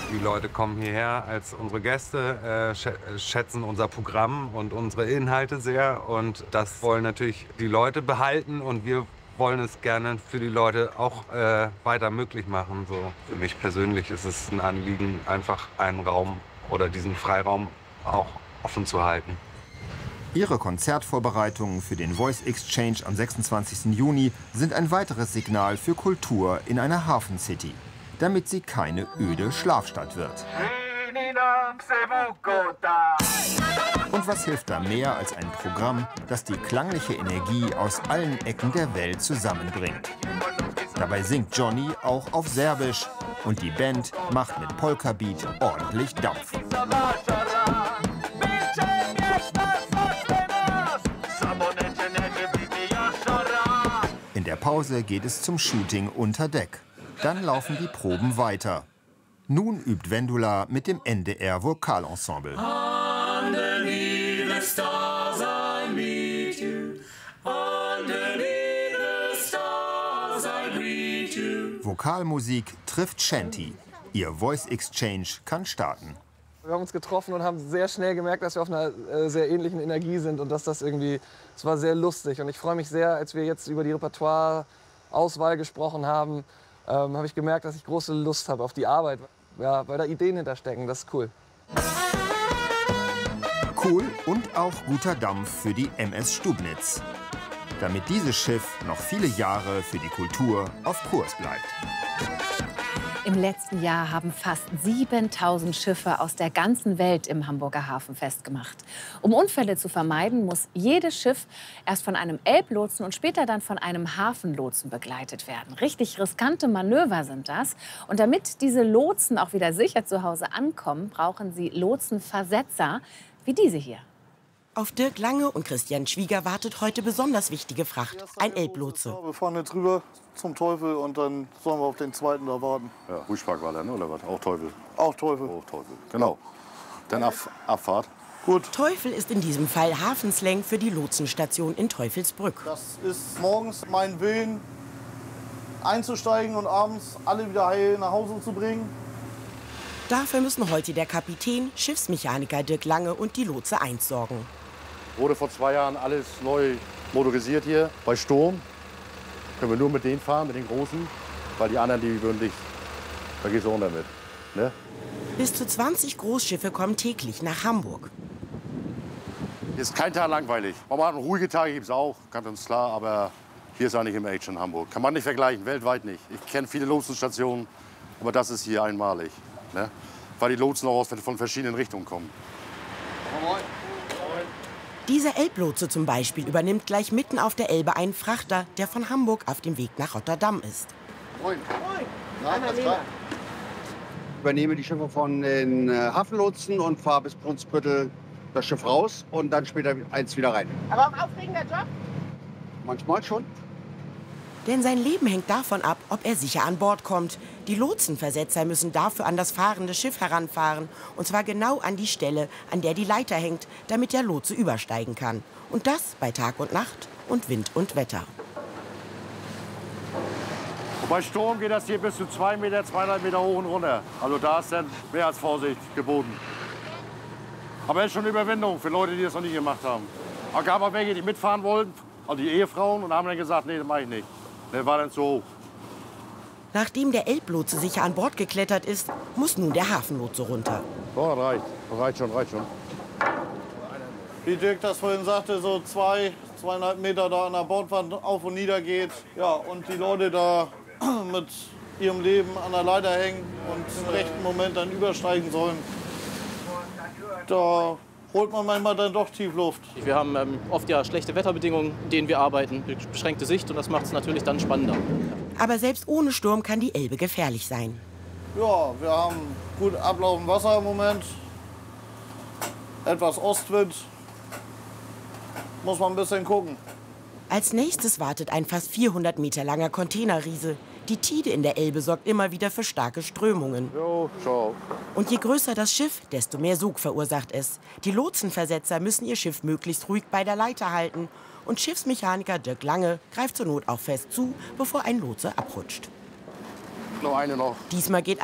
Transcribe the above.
Die Leute kommen hierher als unsere Gäste, schätzen unser Programm und unsere Inhalte sehr. Und das wollen natürlich die Leute behalten und wir wollen es gerne für die Leute auch weiter möglich machen. So. Für mich persönlich ist es ein Anliegen, einfach einen Raum oder diesen Freiraum auch offen zu halten. Ihre Konzertvorbereitungen für den Voice Exchange am 26. Juni sind ein weiteres Signal für Kultur in einer Hafencity, damit sie keine öde Schlafstadt wird. Und was hilft da mehr als ein Programm, das die klangliche Energie aus allen Ecken der Welt zusammenbringt? Dabei singt Johnny auch auf Serbisch und die Band macht mit Polka-Beat ordentlich Dampf. In der Pause geht es zum Shooting unter Deck. Dann laufen die Proben weiter. Nun übt Wendula mit dem NDR Vokalensemble. Vokalmusik trifft Shanty. Ihr Voice Exchange kann starten. Wir haben uns getroffen und haben sehr schnell gemerkt, dass wir auf einer sehr ähnlichen Energie sind und dass das irgendwie, es war sehr lustig. Und ich freue mich sehr, als wir jetzt über die Repertoire-Auswahl gesprochen haben, habe ich gemerkt, dass ich große Lust habe auf die Arbeit, ja, weil da Ideen hinterstecken. Das ist cool. Cool und auch guter Dampf für die MS Stubnitz, damit dieses Schiff noch viele Jahre für die Kultur auf Kurs bleibt. Im letzten Jahr haben fast 7000 Schiffe aus der ganzen Welt im Hamburger Hafen festgemacht. Um Unfälle zu vermeiden, muss jedes Schiff erst von einem Elblotsen und später dann von einem Hafenlotsen begleitet werden. Richtig riskante Manöver sind das. Und damit diese Lotsen auch wieder sicher zu Hause ankommen, brauchen sie Lotsenversetzer wie diese hier. Auf Dirk Lange und Christian Schwieger wartet heute besonders wichtige Fracht, ein Elblotse. Wir fahren jetzt rüber zum Teufel und dann sollen wir auf den zweiten da warten. Ja, Ruhspark war da, ne? Oder was? Auch Teufel? Auch Teufel. Auch Teufel, genau. Dann Abfahrt. Gut. Teufel ist in diesem Fall Hafenslang für die Lotsenstation in Teufelsbrück. Das ist morgens mein Willen, einzusteigen und abends alle wieder heil nach Hause zu bringen. Dafür müssen heute der Kapitän, Schiffsmechaniker Dirk Lange und die Lotse 1 sorgen. Wurde vor 2 Jahren alles neu motorisiert hier. Bei Sturm können wir nur mit denen fahren, mit den Großen, weil die anderen, die würden nicht, da geht's auch unter mit. Ne? Bis zu 20 Großschiffe kommen täglich nach Hamburg. Ist kein Tag langweilig. Man hat ruhige Tage, gibt es auch, ganz uns klar, aber hier ist eigentlich im Age in Hamburg. Kann man nicht vergleichen, weltweit nicht. Ich kenne viele Lotsenstationen, aber das ist hier einmalig. Ne? Weil die Lotsen auch von verschiedenen Richtungen kommen. Dieser Elblotse zum Beispiel übernimmt gleich mitten auf der Elbe einen Frachter, der von Hamburg auf dem Weg nach Rotterdam ist. Moin. Na, alles klar. Ich übernehme die Schiffe von den Hafenlotsen und fahre bis Brunsbüttel das Schiff raus und dann später eins wieder rein. Aber auch aufregender Job? Manchmal schon. Denn sein Leben hängt davon ab, ob er sicher an Bord kommt. Die Lotsenversetzer müssen dafür an das fahrende Schiff heranfahren. Und zwar genau an die Stelle, an der die Leiter hängt, damit der Lotse übersteigen kann. Und das bei Tag und Nacht und Wind und Wetter. Und bei Sturm geht das hier bis zu 2 Meter, 2,5 Meter hoch und runter. Also da ist dann mehr als Vorsicht geboten. Aber es ist schon eine Überwindung für Leute, die das noch nie gemacht haben. Aber gab auch welche, die mitfahren wollten, also die Ehefrauen, und haben dann gesagt, nee, das mache ich nicht. Der war dann zu hoch. Nachdem der Elblotse sicher an Bord geklettert ist, muss nun der Hafenlotse runter. Oh, das reicht. Das reicht schon, reicht schon. Wie Dirk das vorhin sagte, so 2,5 Meter da an der Bordwand auf und nieder geht. Ja, und die Leute da mit ihrem Leben an der Leiter hängen und im rechten Moment dann übersteigen sollen. Da holt man manchmal dann doch Tiefluft. Wir haben oft ja schlechte Wetterbedingungen, in denen wir arbeiten, beschränkte Sicht, und das macht es natürlich dann spannender. Aber selbst ohne Sturm kann die Elbe gefährlich sein. Ja, wir haben gut ablaufendes Wasser im Moment. Etwas Ostwind. Muss man ein bisschen gucken. Als nächstes wartet ein fast 400 Meter langer Containerriese. Die Tide in der Elbe sorgt immer wieder für starke Strömungen. Jo, ciao. Und je größer das Schiff, desto mehr Sog verursacht es. Die Lotsenversetzer müssen ihr Schiff möglichst ruhig bei der Leiter halten. Und Schiffsmechaniker Dirk Lange greift zur Not auch fest zu, bevor ein Lotse abrutscht. Noch eine noch. Diesmal geht